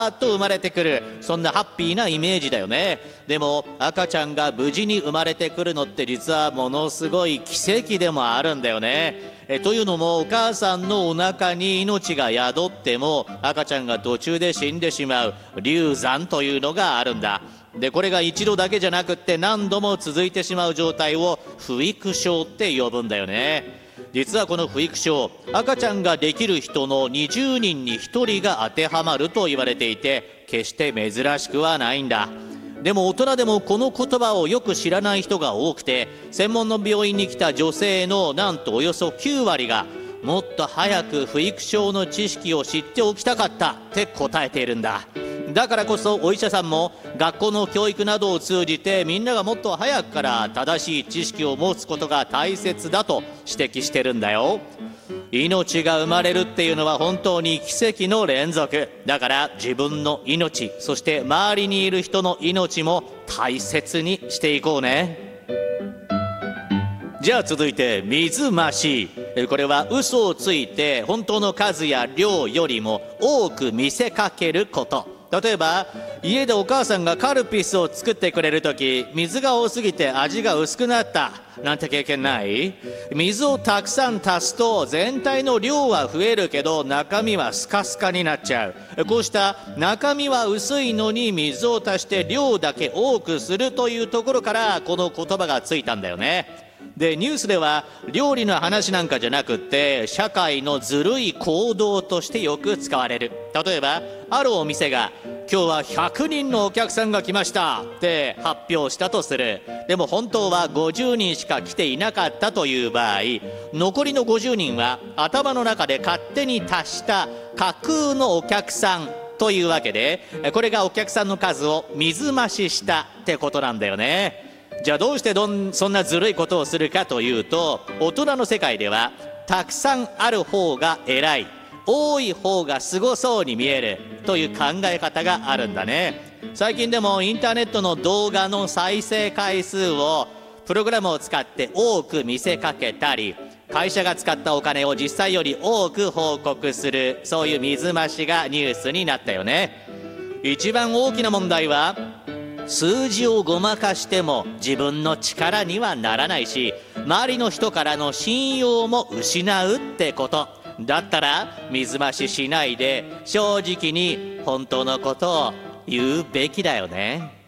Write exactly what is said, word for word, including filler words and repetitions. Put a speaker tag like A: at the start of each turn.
A: っと生まれてくる、そんなハッピーなイメージだよね。でも赤ちゃんが無事に生まれてくるのって実はものすごい奇跡でもあるんだよね。えというのも、お母さんのお腹に命が宿っても赤ちゃんが途中で死んでしまう流産というのがあるんだ。でこれが一度だけじゃなくって何度も続いてしまう状態を不育症って呼ぶんだよね。実はこの不育症、赤ちゃんができる人のにじゅうにんにひとりが当てはまると言われていて、決して珍しくはないんだ。でも大人でもこの言葉をよく知らない人が多くて、専門の病院に来た女性のなんとおよそきゅうわりが、もっと早く不育症の知識を知っておきたかったって答えているんだ。だからこそお医者さんも学校の教育などを通じて、みんながもっと早くから正しい知識を持つことが大切だと指摘してるんだよ。命が生まれるっていうのは本当に奇跡の連続だから、自分の命、そして周りにいる人の命も大切にしていこうね。じゃあ続いて水増し。これは嘘をついて本当の数や量よりも多く見せかけること。例えば家でお母さんがカルピスを作ってくれるとき、水が多すぎて味が薄くなったなんて経験ない？水をたくさん足すと全体の量は増えるけど中身はスカスカになっちゃう。こうした中身は薄いのに水を足して量だけ多くするというところからこの言葉がついたんだよね。でニュースでは料理の話なんかじゃなくって、社会のずるい行動としてよく使われる。例えばあるお店が今日はひゃくにんのお客さんが来ましたって発表したとする。でも本当はごじゅうにんしか来ていなかったという場合、残りのごじゅうにんは頭の中で勝手に足した架空のお客さんというわけで、これがお客さんの数を水増ししたってことなんだよね。じゃあどうしてどんそんなずるいことをするかというと、大人の世界ではたくさんある方が偉い、多い方がすごそうに見えるという考え方があるんだね。最近でもインターネットの動画の再生回数をプログラムを使って多く見せかけたり、会社が使ったお金を実際より多く報告する、そういう水増しがニュースになったよね。一番大きな問題は、数字をごまかしても自分の力にはならないし、周りの人からの信用も失うってこと。だったら水増ししないで正直に本当のことを言うべきだよね。